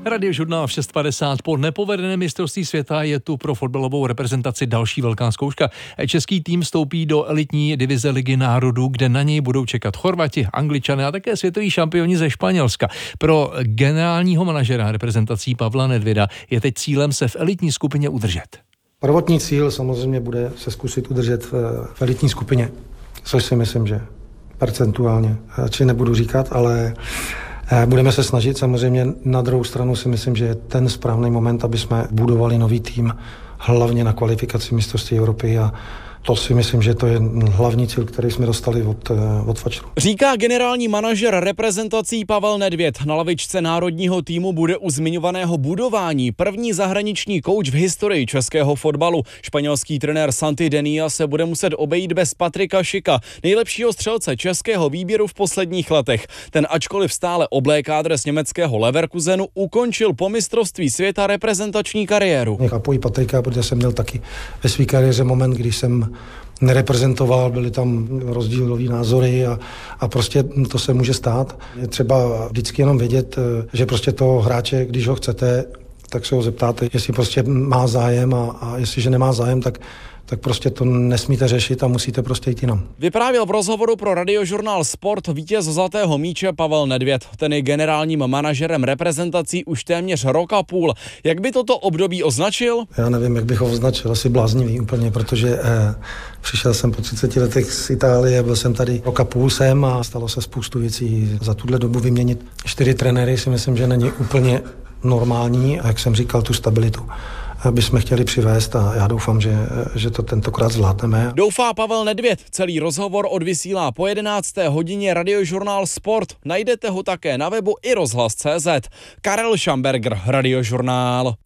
Radiožurnál v 6.50. Po nepovedeném mistrovství světa je tu pro fotbalovou reprezentaci další velká zkouška. Český tým vstoupí do elitní divize Ligy národů, kde na něj budou čekat Chorvati, Angličané a také světoví šampioni ze Španělska. Pro generálního manažera reprezentací Pavla Nedvěda je teď cílem se v elitní skupině udržet. Prvotní cíl samozřejmě bude se zkusit udržet v elitní skupině, což si myslím, že percentuálně, či nebudu říkat, ale budeme se snažit. Samozřejmě na druhou stranu si myslím, že je ten správný moment, aby jsme budovali nový tým, hlavně na kvalifikaci mistrovství Evropy, a to si myslím, že to je hlavní cíl, který jsme dostali od Fatscherů. Říká generální manažer reprezentací Pavel Nedvěd. Na lavičce národního týmu bude u zmiňovaného budování první zahraniční kouč v historii českého fotbalu. Španělský trenér Santi Denia se bude muset obejít bez Patrika Schicka, nejlepšího střelce českého výběru v posledních letech. Ten, ačkoliv stále obléká dres německého Leverkusenu, ukončil po mistrovství světa reprezentační kariéru. Chápu i Patrika, protože jsem měl taky ve své kariéře moment, když jsem nereprezentoval, byly tam rozdílové názory a prostě to se může stát. Je třeba vždycky jenom vědět, že prostě toho hráče, když ho chcete, tak se ho zeptáte, jestli prostě má zájem, a jestliže nemá zájem, tak prostě to nesmíte řešit a musíte prostě jít jinam. Vyprávěl v rozhovoru pro Radiožurnál Sport vítěz Zlatého míče Pavel Nedvěd. Ten je generálním manažerem reprezentací už téměř rok a půl. Jak by toto období označil? Já nevím, jak bych ho označil, asi bláznivý úplně, protože přišel jsem po 30 letech z Itálie, byl jsem tady rok a půl a stalo se spoustu věcí. Za tuhle dobu vyměnit 4 trenéry si myslím, že není úplně normální, a jak jsem říkal, tu stabilitu bychom chtěli přivést, a já doufám, že to tentokrát zvládneme. Doufá Pavel Nedvěd. Celý rozhovor odvysílá po 11. hodině Radiožurnál Sport. Najdete ho také na webu i rozhlas.cz. Karel Šamberger, Radiožurnál.